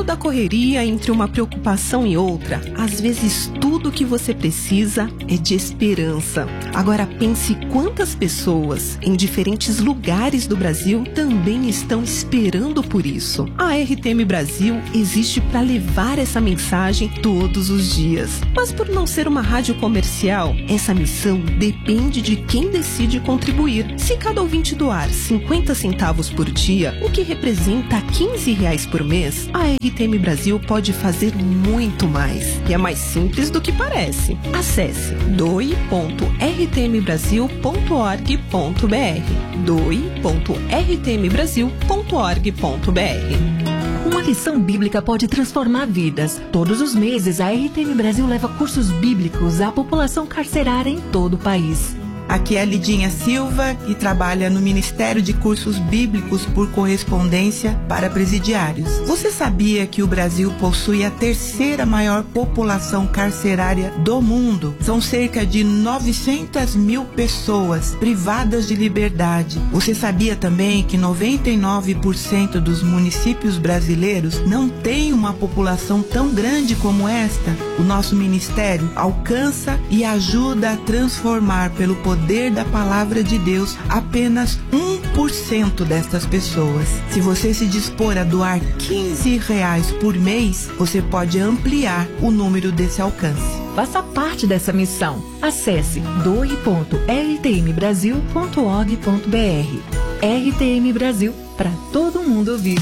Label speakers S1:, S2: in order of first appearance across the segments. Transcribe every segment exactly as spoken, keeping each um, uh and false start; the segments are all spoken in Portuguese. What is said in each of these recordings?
S1: meio da correria, entre uma preocupação e outra, às vezes tudo que você precisa é de esperança. Agora pense quantas pessoas em diferentes lugares do Brasil também estão esperando por isso. A R T M Brasil existe para levar essa mensagem todos os dias. Mas por não ser uma rádio comercial, essa missão depende de quem decide contribuir. Se cada ouvinte doar cinquenta centavos por dia, o que representa quinze reais por mês, a R T M Brasil pode fazer muito mais. E é mais simples do que parece. Acesse doe ponto r t m brasil ponto org ponto b r doe ponto r t m brasil ponto org ponto b r.
S2: Uma lição bíblica pode transformar vidas. Todos os meses, a R T M Brasil leva cursos bíblicos à população carcerária em todo o país.
S3: Aqui é a Lidinha Silva, que trabalha no Ministério de Cursos Bíblicos por Correspondência para Presidiários. Você sabia que o Brasil possui a terceira maior população carcerária do mundo? São cerca de novecentas mil pessoas privadas de liberdade. Você sabia também que noventa e nove por cento dos municípios brasileiros não têm uma população tão grande como esta? O nosso ministério alcança e ajuda a transformar pelo poder poder da palavra de Deus apenas um por cento destas pessoas. Se você se dispor a doar quinze reais por mês, você pode ampliar o número desse alcance.
S2: Faça parte dessa missão. Acesse doe ponto r t m brasil ponto org ponto b r. R T M Brasil, para todo mundo ouvir.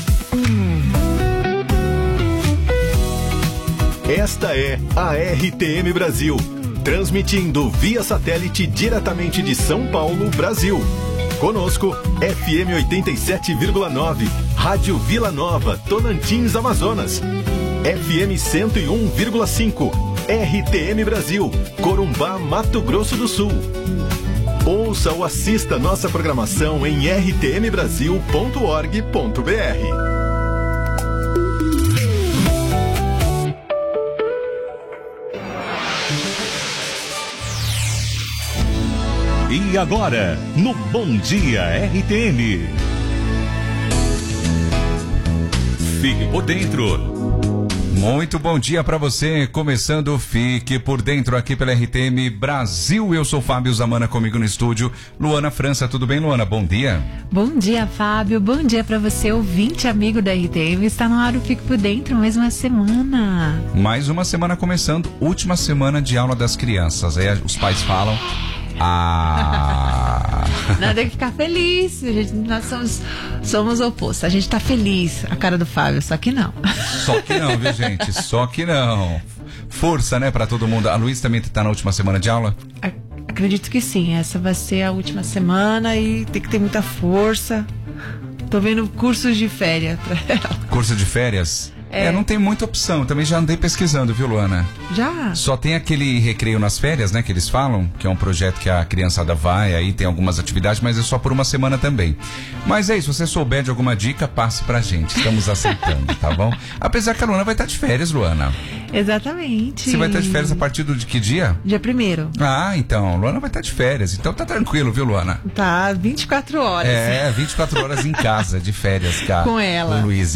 S4: Esta é a R T M Brasil, transmitindo via satélite diretamente de São Paulo, Brasil. Conosco, F M oitenta e sete vírgula nove, Rádio Vila Nova, Tocantins, Amazonas. F M cento e um vírgula cinco, R T M Brasil, Corumbá, Mato Grosso do Sul. Ouça ou assista nossa programação em r t m brasil ponto org ponto b r.
S5: E agora, no Bom Dia R T M. Fique por dentro.
S6: Muito bom dia para você, começando Fique por Dentro aqui pela R T M Brasil. Eu sou Fábio Zamana, comigo no estúdio Luana França. Tudo bem, Luana? Bom dia.
S7: Bom dia, Fábio. Bom dia para você, ouvinte amigo da R T M. Está no ar o Fique por Dentro, mais uma semana.
S6: Mais uma semana começando, última semana de aula das crianças. Aí os pais falam... Ah.
S7: Nada que ficar feliz. A gente, nós somos, somos opostos. A gente tá feliz, a cara do Fábio, só que não.
S6: Só que não, viu, gente? Só que não. Força, né, pra todo mundo. A Luiz também tá na última semana de aula?
S7: Acredito que sim. Essa vai ser a última semana e tem que ter muita força. Tô vendo cursos de férias pra ela.
S6: Curso de férias?
S7: É.
S6: é, não tem muita opção. Também já andei pesquisando, viu, Luana?
S7: Já?
S6: Só tem aquele recreio nas férias, né, que eles falam, que é um projeto que a criançada vai, aí tem algumas atividades, mas é só por uma semana também. Mas é isso, se você souber de alguma dica, passe pra gente. Estamos aceitando, tá bom? Apesar que a Luana vai estar de férias, Luana.
S7: Exatamente.
S6: Você vai estar de férias a partir do de que dia?
S7: Dia primeiro.
S6: Ah, então, Luana vai estar de férias. Então tá tranquilo, viu, Luana?
S7: Tá, vinte e quatro horas.
S6: É, vinte e quatro horas em casa, de férias, cara.
S7: Com ela.
S6: Com Luiz.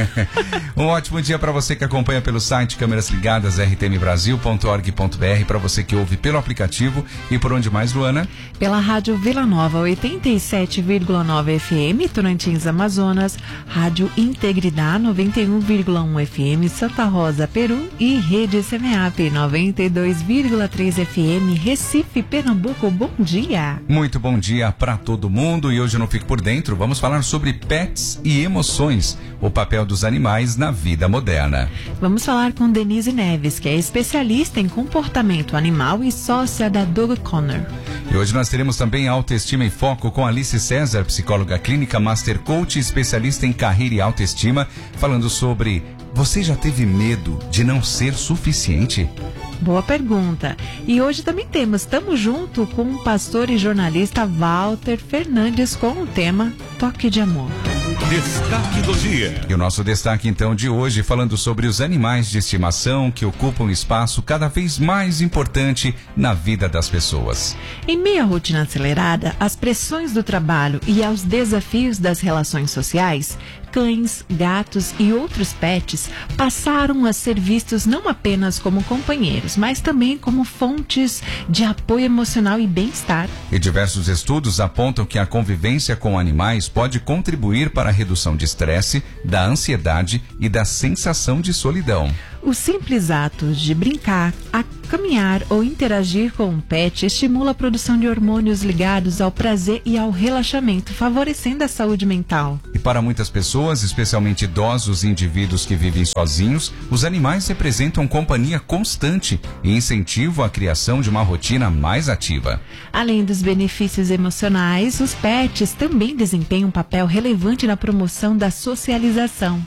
S6: Um ótimo dia para você que acompanha pelo site Câmeras Ligadas, r t m brasil ponto org ponto b r, para você que ouve pelo aplicativo e por onde mais, Luana?
S7: Pela Rádio Vila Nova oitenta e sete vírgula nove F M, Tocantins, Amazonas, Rádio Integridade noventa e um vírgula um F M, Santa Rosa, Peru e Rede Semeap noventa e dois vírgula três F M, Recife, Pernambuco. Bom dia!
S6: Muito bom dia para todo mundo e hoje eu não fico por dentro, vamos falar sobre pets e emoções, o papel dos animais na vida moderna.
S7: Vamos falar com Denise Neves, que é especialista em comportamento animal e sócia da Dog Corner.
S6: E hoje nós teremos também Autoestima em Foco com Alice César, psicóloga clínica, master coach, especialista em carreira e autoestima, falando sobre: você já teve medo de não ser suficiente?
S7: Boa pergunta. E hoje também temos, estamos junto com o pastor e jornalista Walter Fernandes com o tema Toque de Amor.
S5: Destaque do dia.
S6: E o nosso destaque então de hoje, falando sobre os animais de estimação que ocupam um espaço cada vez mais importante na vida das pessoas.
S7: Em meio à rotina acelerada, às pressões do trabalho e aos desafios das relações sociais, cães, gatos e outros pets passaram a ser vistos não apenas como companheiros, mas também como fontes de apoio emocional e bem-estar.
S6: E diversos estudos apontam que a convivência com animais pode contribuir para a redução de estresse, da ansiedade e da sensação de solidão.
S7: O simples ato de brincar, a caminhar ou interagir com um pet estimula a produção de hormônios ligados ao prazer e ao relaxamento, favorecendo a saúde mental.
S6: E para muitas pessoas, especialmente idosos e indivíduos que vivem sozinhos, os animais representam companhia constante e incentivam a criação de uma rotina mais ativa.
S7: Além dos benefícios emocionais, os pets também desempenham um papel relevante na promoção da socialização.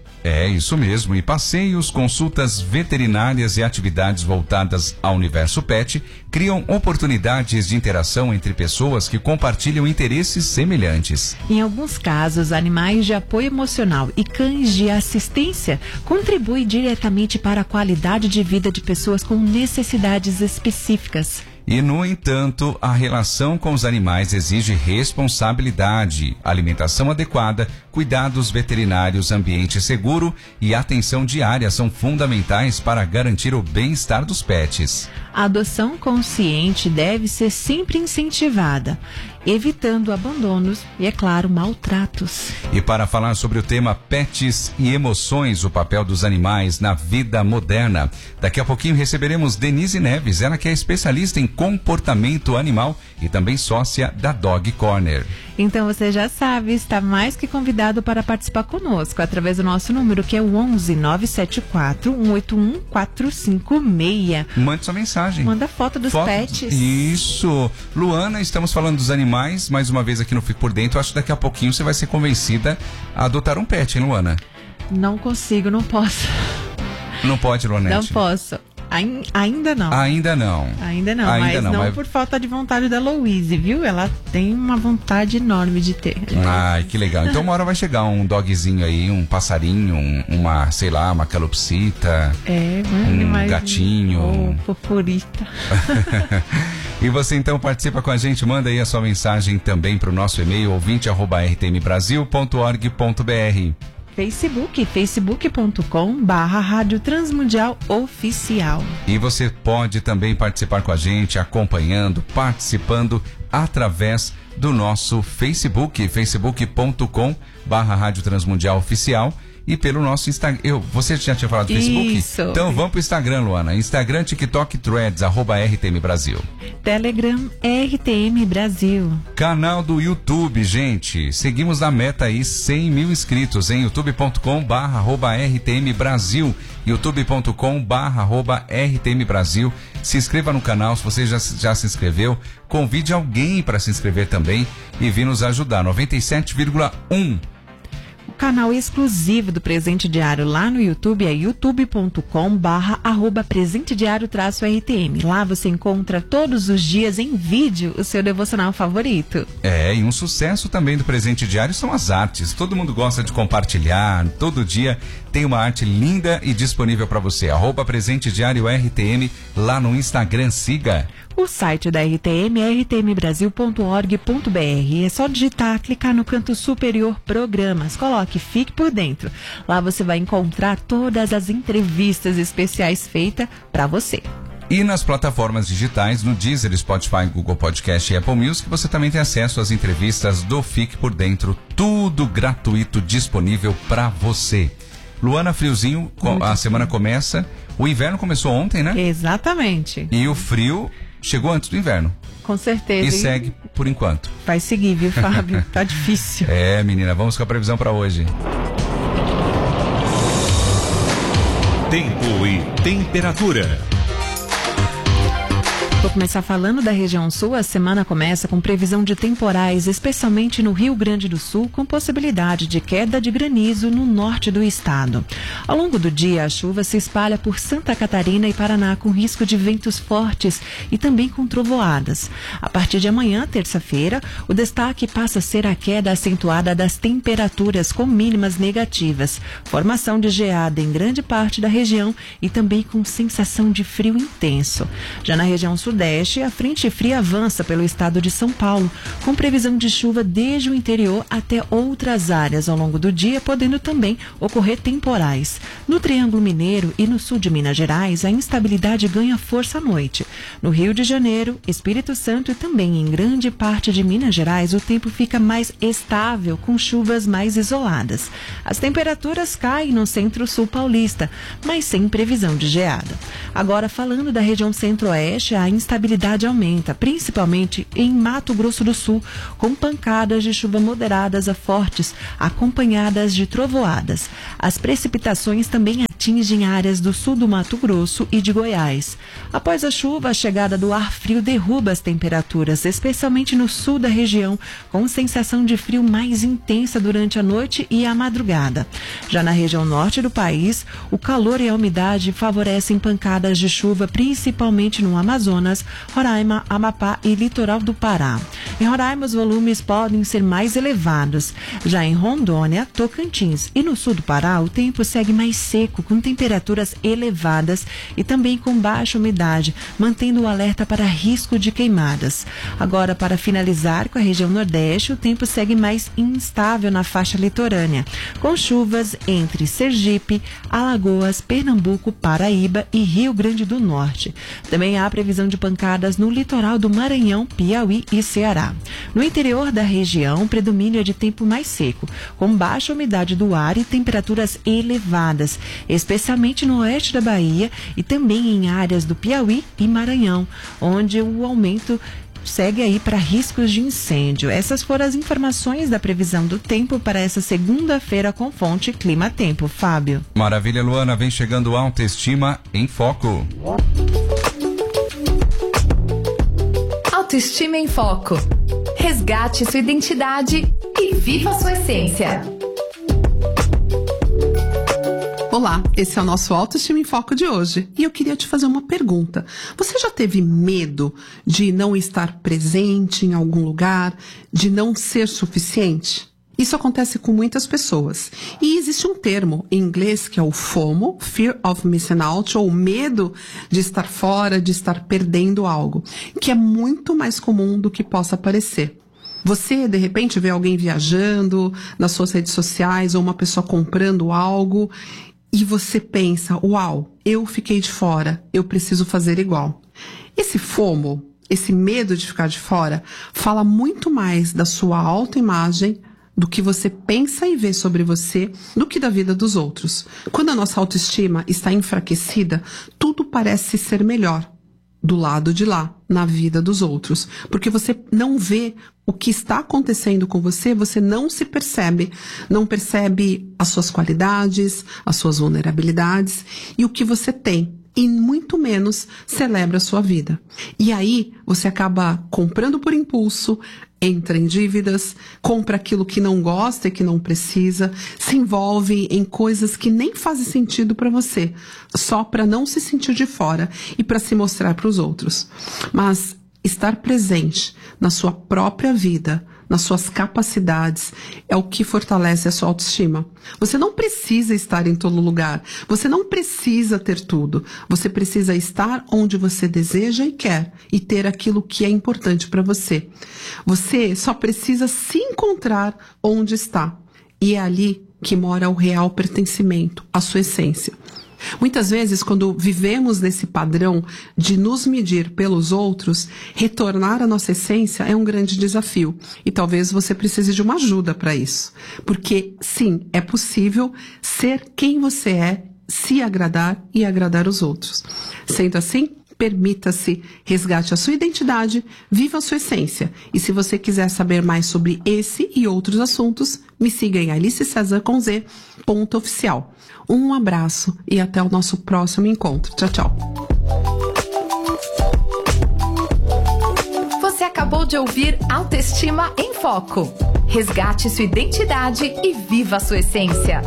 S6: É isso mesmo, e passeios, consultas veterinárias e atividades voltadas ao universo pet criam oportunidades de interação entre pessoas que compartilham interesses semelhantes.
S7: Em alguns casos, animais de apoio emocional e cães de assistência contribuem diretamente para a qualidade de vida de pessoas com necessidades específicas.
S6: E, no entanto, a relação com os animais exige responsabilidade, alimentação adequada, cuidados veterinários, ambiente seguro e atenção diária são fundamentais para garantir o bem-estar dos pets.
S7: A adoção consciente deve ser sempre incentivada, evitando abandonos e, é claro, maltratos.
S6: E para falar sobre o tema pets e emoções, o papel dos animais na vida moderna, daqui a pouquinho receberemos Denise Neves, ela que é especialista em comportamento animal e também sócia da Dog Corner.
S7: Então você já sabe, está mais que convidado para participar conosco através do nosso número, que é o onze nove sete quatro, um oito um, quatro cinco seis.
S6: Mande sua mensagem.
S7: Manda foto dos
S6: foto...
S7: pets.
S6: Isso. Luana, estamos falando dos animais, mais uma vez aqui no Fique Por Dentro. Acho que daqui a pouquinho você vai ser convencida a adotar um pet, hein, Luana?
S7: Não consigo, não posso.
S6: Não pode, Luanete?
S7: Não posso. Ain- ainda não.
S6: Ainda não.
S7: Ainda não,
S6: ainda
S7: mas
S6: não,
S7: não
S6: mas...
S7: por falta de vontade da Louise, viu? Ela tem uma vontade enorme de ter.
S6: Ai, que legal. Então uma hora vai chegar um dogzinho aí, um passarinho, um, uma, sei lá, uma calopsita,
S7: é,
S6: um
S7: mas...
S6: gatinho.
S7: Oh, foforita.
S6: E você então participa com a gente, manda aí a sua mensagem também para o nosso e-mail ouvinte arroba r t m brasil ponto org ponto b r.
S7: Facebook, facebook ponto com barra Rádio Transmundial Oficial.
S6: E você pode também participar com a gente, acompanhando, participando através do nosso Facebook, facebook ponto com barra Rádio Transmundial Oficial. E pelo nosso Instagram. Eu, você já tinha falado do Facebook?
S7: Isso.
S6: Então vamos pro Instagram, Luana. Instagram, TikTok, Threads, arroba R T M Brasil.
S7: Telegram, R T M Brasil.
S6: Canal do YouTube, gente. Seguimos na meta aí, cem mil inscritos em youtube ponto com barra arroba R T M Brasil. youtube ponto com barra arroba R T M Brasil. Se inscreva no canal, se você já, já se inscreveu. Convide alguém para se inscrever também e vir nos ajudar. noventa e sete vírgula um.
S7: Canal exclusivo do Presente Diário lá no YouTube é youtube ponto com barra arroba presente diário traço R T M. Lá você encontra todos os dias em vídeo o seu devocional favorito.
S6: É, e um sucesso também do Presente Diário são as artes. Todo mundo gosta de compartilhar, todo dia tem uma arte linda e disponível para você. Arroba Presente Diário R T M lá no Instagram, siga.
S7: O site da R T M é r t m brasil ponto org ponto b r. É só digitar, clicar no canto superior Programas, coloque Fique Por Dentro. Lá você vai encontrar todas as entrevistas especiais feitas para você.
S6: E nas plataformas digitais, no Deezer, Spotify, Google Podcast e Apple Music, você também tem acesso às entrevistas do Fique Por Dentro. Tudo gratuito, disponível para você. Luana, friozinho, Muito a semana frio. Começa. O inverno começou ontem, né?
S7: Exatamente.
S6: E o frio chegou antes do inverno.
S7: Com certeza.
S6: E segue por enquanto.
S7: Vai seguir, viu, Fábio? Tá difícil.
S6: É, menina, vamos com a previsão para hoje.
S5: Tempo e temperatura.
S7: Vou começar falando da região sul. A semana começa com previsão de temporais, especialmente no Rio Grande do Sul, com possibilidade de queda de granizo no norte do estado. Ao longo do dia, a chuva se espalha por Santa Catarina e Paraná, com risco de ventos fortes e também com trovoadas. A partir de amanhã, terça-feira, o destaque passa a ser a queda acentuada das temperaturas, com mínimas negativas, formação de geada em grande parte da região e também com sensação de frio intenso. Já na região sul sudeste, a frente fria avança pelo estado de São Paulo, com previsão de chuva desde o interior até outras áreas ao longo do dia, podendo também ocorrer temporais. No Triângulo Mineiro e no sul de Minas Gerais, a instabilidade ganha força à noite. No Rio de Janeiro, Espírito Santo e também em grande parte de Minas Gerais, o tempo fica mais estável, com chuvas mais isoladas. As temperaturas caem no centro-sul paulista, mas sem previsão de geada. Agora, falando da região centro-oeste, a instabilidade aumenta, principalmente em Mato Grosso do Sul, com pancadas de chuva moderadas a fortes, acompanhadas de trovoadas. As precipitações também atingem áreas do sul do Mato Grosso e de Goiás. Após a chuva, a chegada do ar frio derruba as temperaturas, especialmente no sul da região, com sensação de frio mais intensa durante a noite e a madrugada. Já na região norte do país, o calor e a umidade favorecem pancadas de chuva, principalmente no Amazonas, Roraima, Amapá e litoral do Pará. Em Roraima, os volumes podem ser mais elevados. Já em Rondônia, Tocantins e no sul do Pará, o tempo segue mais seco, com temperaturas elevadas e também com baixa umidade, mantendo o alerta para risco de queimadas. Agora, para finalizar com a região nordeste, o tempo segue mais instável na faixa litorânea, com chuvas entre Sergipe, Alagoas, Pernambuco, Paraíba e Rio Grande do Norte. Também há previsão de pancadas no litoral do Maranhão, Piauí e Ceará. No interior da região, predomínio é de tempo mais seco, com baixa umidade do ar e temperaturas elevadas, especialmente no oeste da Bahia e também em áreas do Piauí e Maranhão, onde o aumento segue aí para riscos de incêndio. Essas foram as informações da previsão do tempo para essa segunda-feira com fonte Clima Tempo. Fábio.
S6: Maravilha, Luana. Vem chegando Autoestima em Foco.
S8: Autoestima em Foco. Resgate sua identidade e viva sua essência.
S9: Olá, esse é o nosso Autoestima em Foco de hoje e eu queria te fazer uma pergunta. Você já teve medo de não estar presente em algum lugar, de não ser suficiente? Isso acontece com muitas pessoas. E existe um termo em inglês que é o FOMO, Fear of Missing Out, ou medo de estar fora, de estar perdendo algo, que é muito mais comum do que possa parecer. Você, de repente, vê alguém viajando nas suas redes sociais ou uma pessoa comprando algo e você pensa, uau, eu fiquei de fora, eu preciso fazer igual. Esse FOMO, esse medo de ficar de fora, fala muito mais da sua autoimagem, do que você pensa e vê sobre você, do que da vida dos outros. Quando a nossa autoestima está enfraquecida, tudo parece ser melhor do lado de lá, na vida dos outros. Porque você não vê o que está acontecendo com você, você não se percebe, não percebe as suas qualidades, as suas vulnerabilidades e o que você tem. E muito menos celebra a sua vida. E aí, você acaba comprando por impulso, entra em dívidas, compra aquilo que não gosta e que não precisa, se envolve em coisas que nem fazem sentido para você, só para não se sentir de fora e para se mostrar para os outros. Mas estar presente na sua própria vida, nas suas capacidades, é o que fortalece a sua autoestima. Você não precisa estar em todo lugar, você não precisa ter tudo, você precisa estar onde você deseja e quer, e ter aquilo que é importante para você. Você só precisa se encontrar onde está, e é ali que mora o real pertencimento, a sua essência. Muitas vezes, quando vivemos nesse padrão de nos medir pelos outros, retornar à nossa essência é um grande desafio. E talvez você precise de uma ajuda para isso. Porque, sim, é possível ser quem você é, se agradar e agradar os outros. Sendo assim, permita-se, resgate a sua identidade, viva a sua essência. E se você quiser saber mais sobre esse e outros assuntos, me siga em Alice César com Z, ponto oficial. Um abraço e até o nosso próximo encontro. Tchau, tchau.
S8: Você acabou de ouvir Autoestima em Foco. Resgate sua identidade e viva a sua essência.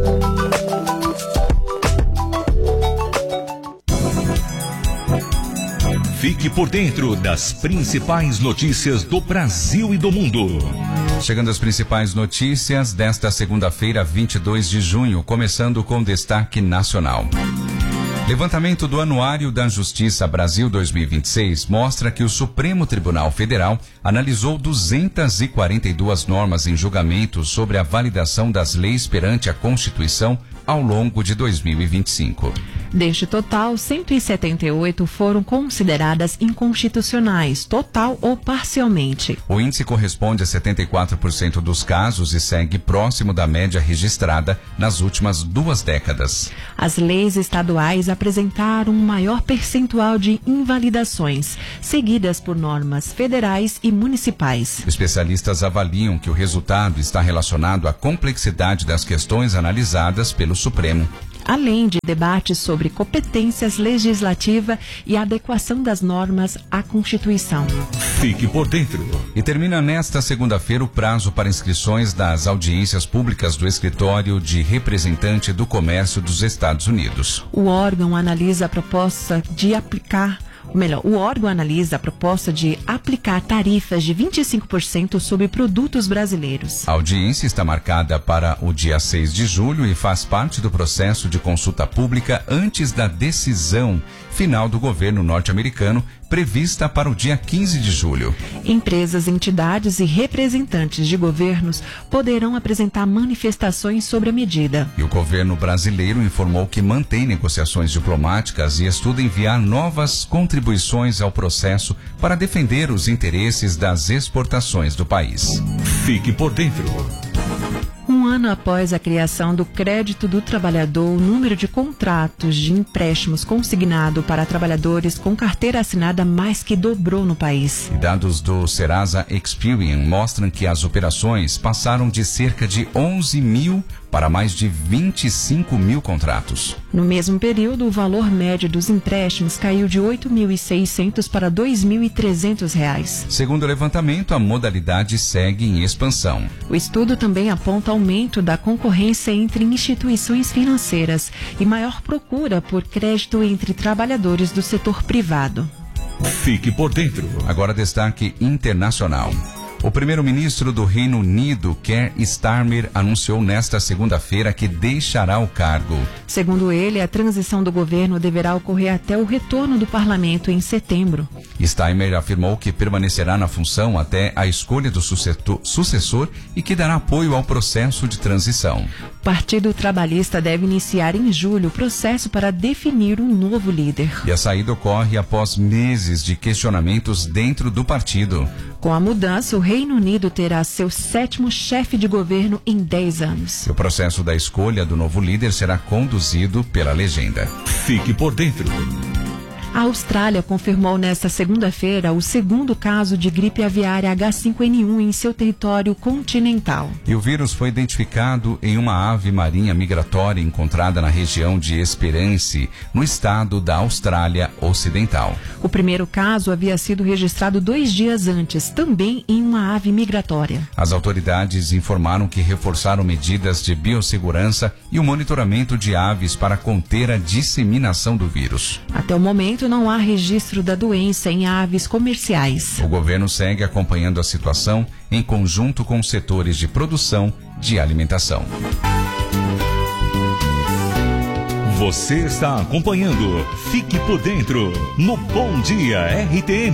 S5: Fique por dentro das principais notícias do Brasil e do mundo.
S6: Chegando às principais notícias desta segunda-feira, vinte e dois de junho, começando com destaque nacional. Levantamento do Anuário da Justiça Brasil dois mil e vinte e seis mostra que o Supremo Tribunal Federal analisou duzentas e quarenta e duas normas em julgamento sobre a validação das leis perante a Constituição ao longo de dois mil e vinte e cinco.
S7: Deste total, cento e setenta e oito foram consideradas inconstitucionais, total ou parcialmente.
S6: O índice corresponde a setenta e quatro por cento dos casos e segue próximo da média registrada nas últimas duas décadas.
S7: As leis estaduais apresentaram um maior percentual de invalidações, seguidas por normas federais e municipais.
S6: Especialistas avaliam que o resultado está relacionado à complexidade das questões analisadas pelo Supremo.
S7: Além de debates sobre competências legislativa e adequação das normas à Constituição.
S5: Fique por dentro.
S6: E termina nesta segunda-feira o prazo para inscrições das audiências públicas do Escritório de Representante do Comércio dos Estados Unidos.
S7: O órgão analisa a proposta de aplicar Ou melhor, o órgão analisa a proposta de aplicar tarifas de vinte e cinco por cento sobre produtos brasileiros.
S6: A audiência está marcada para o dia seis de julho e faz parte do processo de consulta pública antes da decisão final do governo norte-americano, prevista para o dia quinze de julho.
S7: Empresas, entidades e representantes de governos poderão apresentar manifestações sobre a medida.
S6: E o governo brasileiro informou que mantém negociações diplomáticas e estuda enviar novas contribuições ao processo para defender os interesses das exportações do país.
S5: Fique por dentro.
S7: Um ano após a criação do Crédito do Trabalhador, o número de contratos de empréstimos consignado para trabalhadores com carteira assinada mais que dobrou no país.
S6: E dados do Serasa Experian mostram que as operações passaram de cerca de onze mil para mais de vinte e cinco mil contratos.
S7: No mesmo período, o valor médio dos empréstimos caiu de oito mil e seiscentos para dois mil e trezentos reais.
S6: Segundo o levantamento, a modalidade segue em expansão.
S7: O estudo também aponta aumento da concorrência entre instituições financeiras e maior procura por crédito entre trabalhadores do setor privado.
S5: Fique por dentro.
S6: Agora destaque internacional. O primeiro-ministro do Reino Unido, Keir Starmer, anunciou nesta segunda-feira que deixará o cargo.
S7: Segundo ele, a transição do governo deverá ocorrer até o retorno do parlamento em setembro.
S6: Starmer afirmou que permanecerá na função até a escolha do sucessor e que dará apoio ao processo de transição.
S7: O Partido Trabalhista deve iniciar em julho o processo para definir um novo líder.
S6: E a saída ocorre após meses de questionamentos dentro do partido.
S7: Com a mudança, o Reino Unido terá seu sétimo chefe de governo em dez anos.
S6: E o processo da escolha do novo líder será conduzido pela legenda.
S5: Fique por dentro.
S7: A Austrália confirmou nesta segunda-feira o segundo caso de gripe aviária H cinco N um em seu território continental.
S6: E o vírus foi identificado em uma ave marinha migratória encontrada na região de Esperance, no estado da Austrália Ocidental.
S7: O primeiro caso havia sido registrado dois dias antes, também em uma ave migratória.
S6: As autoridades informaram que reforçaram medidas de biossegurança e o monitoramento de aves para conter a disseminação do vírus.
S7: Até o momento, não há registro da doença em aves comerciais.
S6: O governo segue acompanhando a situação em conjunto com os setores de produção de alimentação.
S5: Você está acompanhando Fique por Dentro no Bom Dia R T M.